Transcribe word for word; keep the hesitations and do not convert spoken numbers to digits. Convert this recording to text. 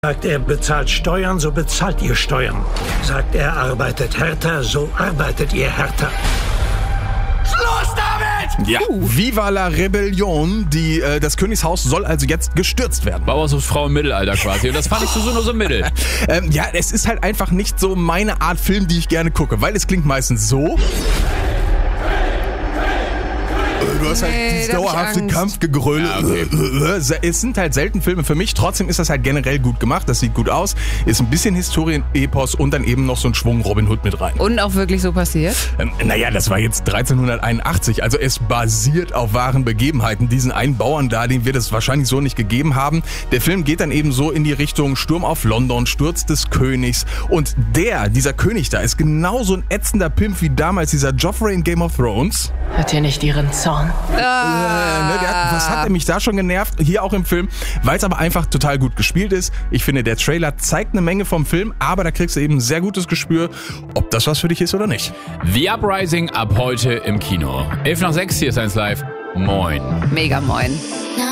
Sagt er bezahlt Steuern, so bezahlt ihr Steuern. Sagt er arbeitet härter, so arbeitet ihr härter. Schluss damit! Ja, Viva la Rebellion. Die, äh, das Königshaus soll also jetzt gestürzt werden. Bauersfrau im Mittelalter quasi. Und das fand ich so nur so mittel. ähm, ja, es ist halt einfach nicht so meine Art Film, die ich gerne gucke, weil es klingt meistens so. Du hast halt Nee, dieses da hab ich dauerhafte Angst. Kampfgegrölle. Ja, okay. Es sind halt selten Filme für mich. Trotzdem ist das halt generell gut gemacht. Das sieht gut aus. Ist ein bisschen Historien-Epos und dann eben noch so ein Schwung Robin Hood mit rein. Und auch wirklich so passiert? Ähm, naja, das war jetzt dreizehnhunderteinundachtzig. Also es basiert auf wahren Begebenheiten. Diesen einen Bauern da, den wird es wahrscheinlich so nicht gegeben haben. Der Film geht dann eben so in die Richtung Sturm auf London, Sturz des Königs. Und der, dieser König da, ist genauso ein ätzender Pimp wie damals dieser Joffrey in Game of Thrones. Hört ihr nicht ihren Zorn? Äh, ne, der hat, was hat er mich da schon genervt? Hier auch im Film, weil es aber einfach total gut gespielt ist. Ich finde, der Trailer zeigt eine Menge vom Film, aber da kriegst du eben ein sehr gutes Gespür, ob das was für dich ist oder nicht. The Uprising ab heute im Kino. elf nach sechs, hier ist eins live. Moin. Mega moin. Na